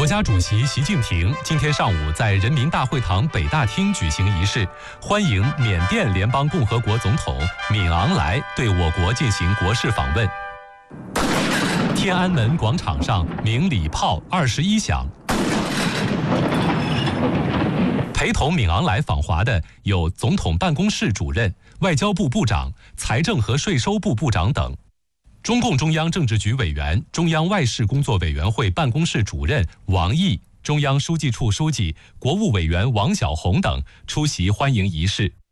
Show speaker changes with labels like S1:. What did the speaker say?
S1: 国家主席习近平今天上午在人民大会堂北大厅举行仪式，欢迎缅甸联邦共和国总统敏昂莱对我国进行国事访问。天安门广场上鸣礼炮21响。陪同敏昂莱访华的有总统办公室主任、外交部部长、财政和税收部部长等。中共中央政治局委员、中央外事工作委员会办公室主任王毅、中央书记处书记、国务委员王晓红等出席欢迎仪式。